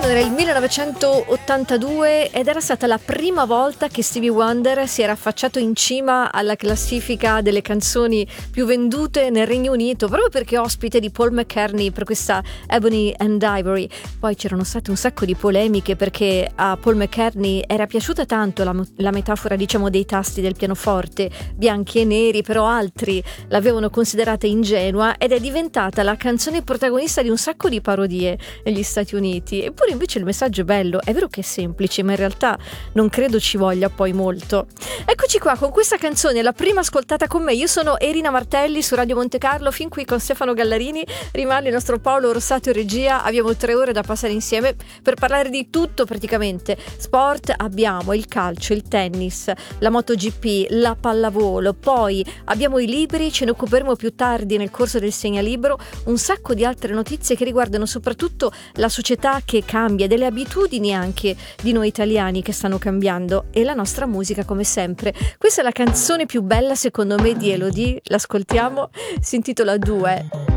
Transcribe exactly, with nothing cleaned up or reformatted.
Era il millenovecentottantadue ed era stata la prima volta che Stevie Wonder si era affacciato in cima alla classifica delle canzoni più vendute nel Regno Unito, proprio perché ospite di Paul McCartney per questa Ebony and Ivory. Poi c'erano state un sacco di polemiche perché a Paul McCartney era piaciuta tanto la, la metafora, diciamo, dei tasti del pianoforte bianchi e neri, però altri l'avevano considerata ingenua ed è diventata la canzone protagonista di un sacco di parodie negli Stati Uniti. Eppure invece il messaggio è bello, è vero che è semplice, ma in realtà non credo ci voglia poi molto. Eccoci qua con questa canzone, la prima ascoltata con me. Io sono Erina Martelli su Radio Monte Carlo, fin qui con Stefano Gallarini, rimane il nostro Paolo Rossato in regia. Abbiamo tre ore da passare insieme per parlare di tutto praticamente. Sport abbiamo il calcio, il tennis, la MotoGP, la pallavolo, poi abbiamo i libri, ce ne occuperemo più tardi nel corso del segnalibro, un sacco di altre notizie che riguardano soprattutto la società che cambia, delle abitudini anche di noi italiani che stanno cambiando e la nostra musica come sempre. Questa è la canzone più bella secondo me di Elodie, l'ascoltiamo, si intitola Due.